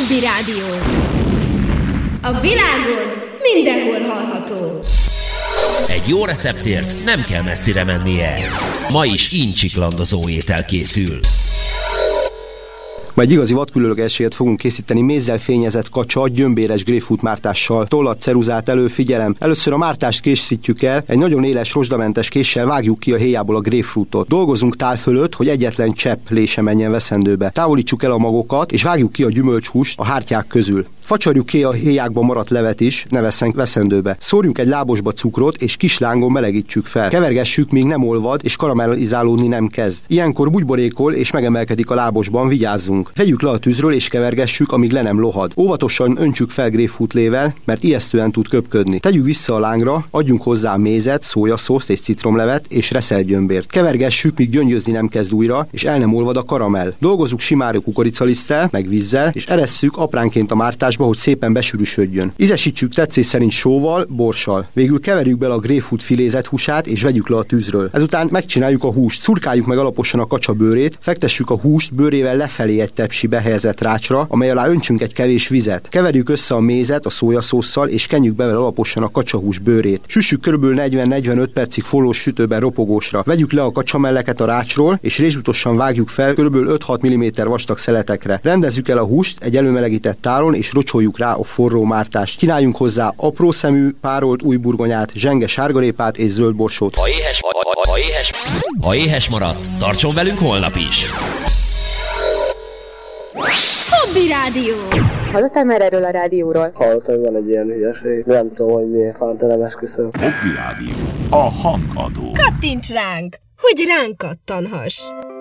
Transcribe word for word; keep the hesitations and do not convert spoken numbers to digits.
Hobby Rádió. A világon mindenhol hallható. Egy jó receptért nem kell messzire mennie. Ma is incsiklandozó étel készül. Ma egy igazi vadkülönlegességet fogunk készíteni, mézzel fényezett kacsa, gyömbéres grapefruit mártással. Tollat, ceruzát elő, figyelem. Először a mártást készítjük el, egy nagyon éles, rozsdamentes késsel vágjuk ki a héjából a grapefruitot. Dolgozunk tál fölött, hogy egyetlen csepp lé sem menjen veszendőbe. Távolítsuk el a magokat, és vágjuk ki a gyümölcshúst a hártyák közül. Facsarjuk ki a héjákban maradt levet is, ne vesszen veszendőbe. Szórjunk egy lábosba cukrot, és kis lángon melegítsük fel. Kevergessük, míg nem olvad, és karamellizálódni nem kezd. Ilyenkor bugyborékol, és megemelkedik a lábosban, vigyázzunk. Vegyük le a tűzről, és kevergessük, amíg le nem lohad. Óvatosan öntsük fel grapefruit lével, mert ijesztően tud köpködni. Tegyük vissza a lángra, adjunk hozzá mézet, szójaszószt és citromlevet, és reszelt gyömbért. Kevergessük, míg gyöngyözni nem kezd újra, és el nem olvad a karamell. Dolgozzuk simáró kukoricaliszttel, meg vízzel, és eresszük apránként a mártásba, hogy szépen besűrűsödjön. Ízesítsük tetszés szerint sóval, borssal. Végül keverjük bele a grapefruit filézett húsát, és vegyük le a tűzről. Ezután megcsináljuk a húst. Szurkáljuk meg alaposan a kacsa bőrét, fektessük a húst bőrével lefelé egy tepsibe helyezett rácsra, amely alá öntsünk egy kevés vizet. Keverjük össze a mézet a szójaszósszal, és kenjük be vele alaposan a kacsahús bőrét. Süssük körülbelül negyven-negyvenöt percig forró sütőben ropogósra. Vegyük le a kacsamelleket a rácsról, és rézsutosan vágjuk fel körülbelül öt-hat milliméter vastag szeletekre. Rendezzük el a húst egy előmelegített tálon, és rocsoljuk rá a forró mártást. Kínáljunk hozzá apró szemű, párolt új burgonyát, zsenge sárgarépát és zöld borsót. Ha éhes, ha, ha, ha éhes, ha éhes maradt, tartson velünk holnap is! Hobby Rádió. Hallottál már erről a rádióról? Hallottam, hogy van egy ilyen hülyeség. Nem tudom, hogy miért fanta, nem esküszöm. Hobby Rádió. A hangadó. Kattints ránk, hogy ránk kattanhass.